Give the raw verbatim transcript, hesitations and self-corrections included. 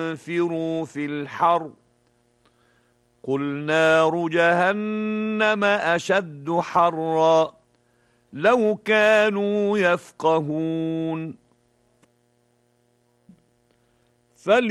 انفروا في الحر قل نار جهنم أشد حرا لو كانوا يفقهون.